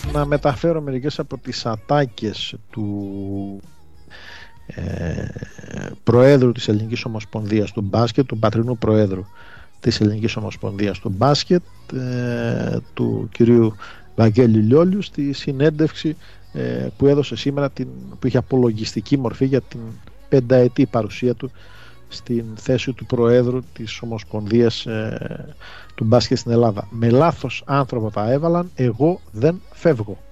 να μεταφέρω μερικές από τις ατάκες του Προέδρου της Ελληνικής Ομοσπονδίας του Μπάσκετ, του πατρινού Προέδρου της Ελληνικής Ομοσπονδίας του Μπάσκετ, του κυρίου Βαγγέλη Λιόλιου, στη συνέντευξη που έδωσε σήμερα, που είχε απολογιστική μορφή για την 5ετή παρουσία του στην θέση του Προέδρου της Ομοσπονδίας του Μπάσκετ στην Ελλάδα. Με λάθος άνθρωπο τα έβαλαν, εγώ δεν φεύγω.